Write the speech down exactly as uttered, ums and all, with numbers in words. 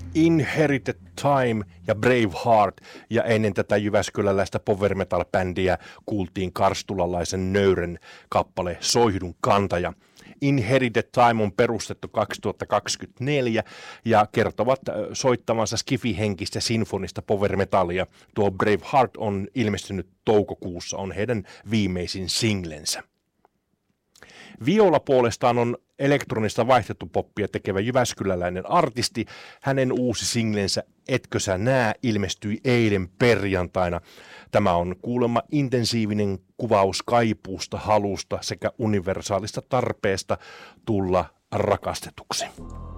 Inherited Time ja Braveheart, ja ennen tätä jyväskyläläistä power metal-bändiä kuultiin karstulalaisen nöyren kappale Soihdun kantaja. Inherited Time on perustettu kaksituhattakaksikymmentäneljä ja kertovat soittavansa skifi-henkistä sinfonista power metallia. Tuo Braveheart on ilmestynyt toukokuussa, on heidän viimeisin singlensä. Viola puolestaan on elektronista vaihtoehtopoppia tekevä jyväskyläläinen artisti. Hänen uusi singlensä Etkö sä nää ilmestyi eilen perjantaina. Tämä on kuulemma intensiivinen kuvaus kaipuusta, halusta sekä universaalista tarpeesta tulla rakastetuksi.